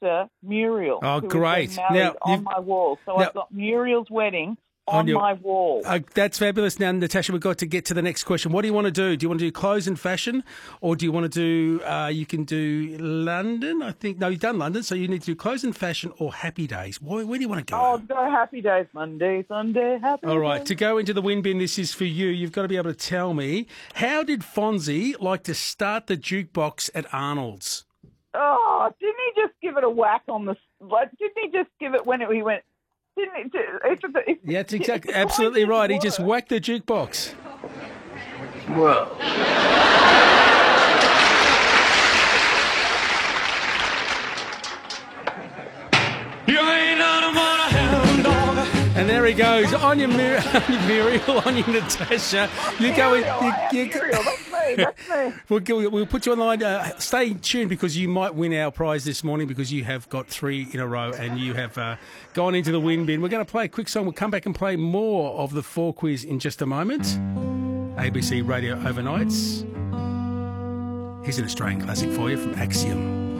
sister, Muriel. Oh, who is great. getting married Now, on my wall. So now- I've got Muriel's wedding on my wall. That's fabulous. Now, Natasha, we've got to get to the next question. What do you want to do? Do you want to do clothes and fashion, or do you want to do, you can do London, I think. No, you've done London, so you need to do clothes and fashion or happy days. Where do you want to go? Oh, go happy days, Monday, Sunday, happy All right, days. to go into the win bin, this is for you. You've got to be able to tell me, how did Fonzie like to start the jukebox at Arnold's? Oh, didn't he just give it a whack on the... Like, didn't he just give it when he went... Didn't he... Yeah, that's exactly, absolutely right. He just whacked the jukebox. Whoa. And there he goes. On your Muriel, on your Natasha. You go in. Muriel, that's me. We'll put you on the line. Stay tuned because you might win our prize this morning because you have got 3 in a row and you have gone into the win bin. We're going to play a quick song. We'll come back and play more of the 4 quiz in just a moment. ABC Radio Overnights. Here's an Australian classic for you from Axiom.